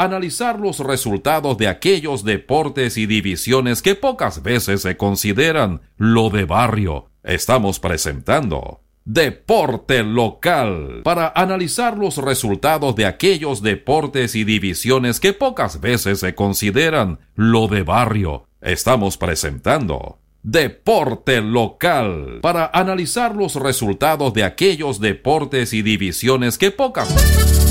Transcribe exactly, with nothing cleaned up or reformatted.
analizar los resultados de aquellos deportes y divisiones que pocas veces se consideran lo de barrio. Estamos presentando Deporte Local para analizar los resultados de aquellos deportes y divisiones que pocas veces se consideran lo de barrio. Estamos presentando Deporte Local para analizar los resultados de aquellos deportes y divisiones que pocas veces